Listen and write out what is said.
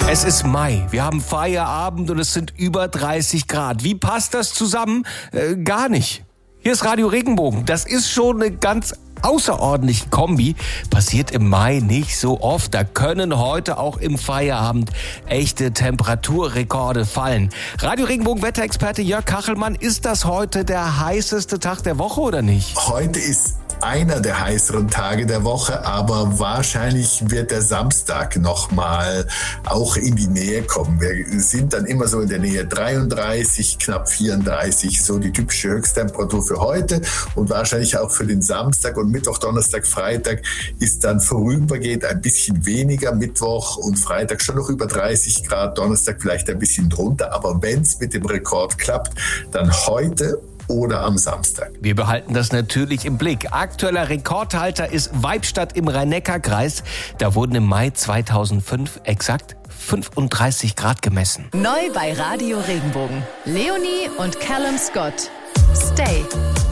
Es ist Mai, wir haben Feierabend und es sind über 30 Grad. Wie passt das zusammen? Gar nicht. Hier ist Radio Regenbogen. Das ist schon eine ganz außerordentliche Kombi. Passiert im Mai nicht so oft. Da können heute auch im Feierabend echte Temperaturrekorde fallen. Radio Regenbogen Wetterexperte Jörg Kachelmann, ist das heute der heißeste Tag der Woche oder nicht? Heute ist einer der heißeren Tage der Woche, aber wahrscheinlich wird der Samstag nochmal auch in die Nähe kommen. Wir sind dann immer so in der Nähe 33, knapp 34, so die typische Höchsttemperatur für heute und wahrscheinlich auch für den Samstag und Mittwoch, Donnerstag, Freitag ist dann vorübergehend ein bisschen weniger. Mittwoch und Freitag schon noch über 30 Grad, Donnerstag vielleicht ein bisschen drunter, aber wenn es mit dem Rekord klappt, dann heute oder am Samstag. Wir behalten das natürlich im Blick. Aktueller Rekordhalter ist Weibstadt im Rhein-Neckar-Kreis. Da wurden im Mai 2005 exakt 35 Grad gemessen. Neu bei Radio Regenbogen. Leonie und Callum Scott. Stay.